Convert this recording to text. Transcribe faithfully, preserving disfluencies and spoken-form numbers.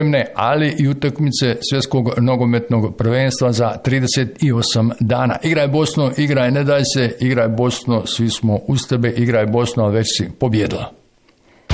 ali i utakmice svjetskog nogometnog prvenstva za trideset osam dana. Igraj Bosno, igraj, ne daj se, igraj Bosno, svi smo uz tebe, igraj Bosno, a već si pobjedila.